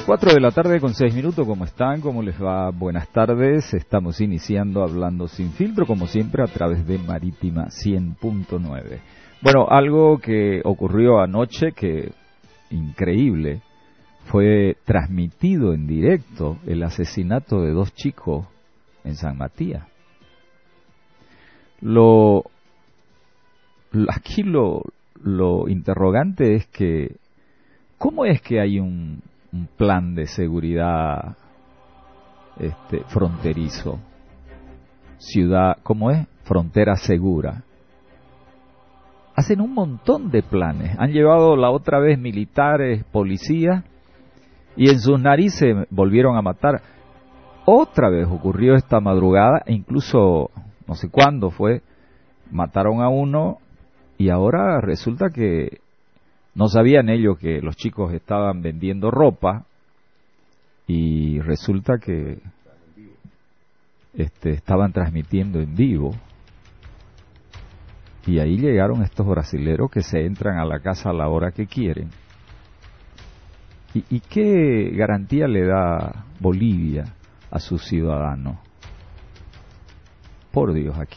4 de la tarde con 6 minutos, ¿cómo están? ¿Cómo les va? Buenas tardes. Estamos iniciando Hablando Sin Filtro, como siempre, a través de Marítima 100.9. Bueno, algo que ocurrió anoche, que increíble, fue transmitido en directo el asesinato de 2 chicos en San Matías. Aquí lo interrogante es que, ¿cómo es que hay un plan de seguridad fronterizo? Ciudad, ¿cómo es? Frontera segura. Hacen un montón de planes. Han llevado la otra vez militares, policías, y en sus narices volvieron a matar. Otra vez ocurrió esta madrugada, e incluso, no sé cuándo fue, mataron a uno, y ahora resulta que no sabían ellos que los chicos estaban vendiendo ropa, y resulta que estaban transmitiendo en vivo. Y ahí llegaron estos brasileros que se entran a la casa a la hora que quieren. ¿Y qué garantía le da Bolivia a sus ciudadanos? Por Dios, aquí